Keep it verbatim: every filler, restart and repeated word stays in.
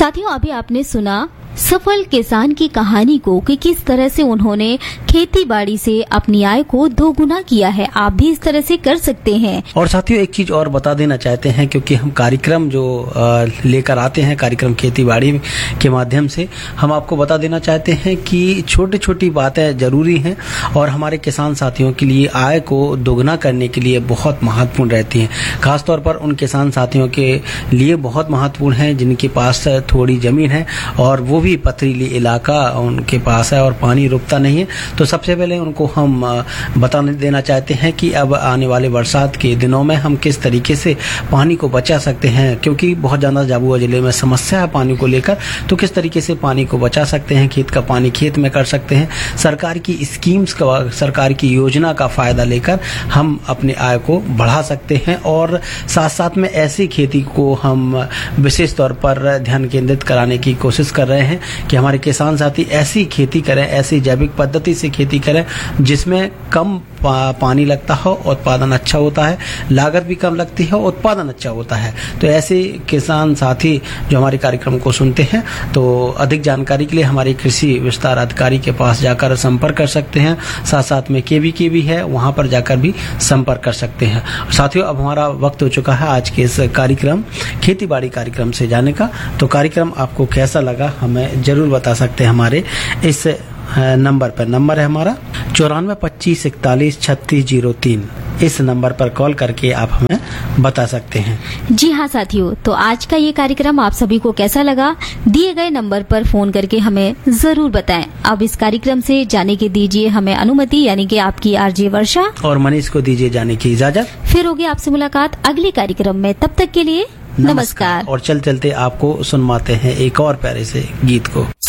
साथियों, अभी आपने सुना सफल किसान की कहानी को कि किस तरह से उन्होंने खेती बाड़ी से अपनी आय को दोगुना किया है। आप भी इस तरह से कर सकते हैं। और साथियों, एक चीज और बता देना चाहते हैं, क्योंकि हम कार्यक्रम जो लेकर आते हैं, कार्यक्रम खेती बाड़ी के माध्यम से, हम आपको बता देना चाहते हैं कि छोटी छोटी बातें जरूरी हैं और हमारे किसान साथियों के लिए आय को दोगुना करने के लिए बहुत महत्वपूर्ण रहती हैं। खासतौर पर उन किसान साथियों के लिए बहुत महत्वपूर्ण है जिनके पास थोड़ी जमीन है और वो भी पथरीली इलाका उनके पास है और पानी रुकता नहीं है। तो सबसे पहले उनको हम बता देना चाहते हैं कि अब आने वाले बरसात के दिनों में हम किस तरीके से पानी को बचा सकते हैं, क्योंकि बहुत ज़्यादा झाबुआ जिले में समस्या है पानी को लेकर। तो किस तरीके से पानी को बचा सकते हैं, खेत का पानी खेत में कर सकते हैं, सरकार की स्कीम्स का, सरकार की योजना का फायदा लेकर हम अपनी आय को बढ़ा सकते हैं। और साथ साथ में ऐसी खेती को हम विशेष तौर पर ध्यान केंद्रित कराने की कोशिश कर रहे हैं कि हमारे किसान साथी ऐसी खेती करें, ऐसी जैविक पद्धति से खेती करें जिसमें कम पा, पानी लगता हो, उत्पादन अच्छा होता है, लागत भी कम लगती है, उत्पादन अच्छा होता है। तो ऐसे किसान साथी जो हमारे कार्यक्रम को सुनते हैं, तो अधिक जानकारी के लिए हमारे कृषि विस्तार अधिकारी के पास जाकर संपर्क कर सकते हैं। साथ साथ में केवी के भी है, वहां पर जाकर भी संपर्क कर सकते हैं। साथियों, अब हमारा वक्त हो चुका है आज के इस कार्यक्रम खेती बाड़ी कार्यक्रम से जाने का। तो कार्यक्रम आपको कैसा लगा हमें जरूर बता सकते हैं हमारे इस नंबर पर। नंबर है हमारा चौरानवे पच्चीस इकतालीस छत्तीस जीरो तीन। इस नंबर पर कॉल करके आप हमें बता सकते हैं। जी हाँ साथियों, तो आज का ये कार्यक्रम आप सभी को कैसा लगा, दिए गए नंबर पर फोन करके हमें जरूर बताएं। अब इस कार्यक्रम से जाने के दीजिए हमें अनुमति, यानी कि आपकी आरजे वर्षा और मनीष को दीजिए जाने की इजाजत। फिर होगी आपसे मुलाकात अगले कार्यक्रम में। तब तक के लिए नमस्कार। और चल चलते आपको सुनवाते हैं एक और प्यारे से गीत को।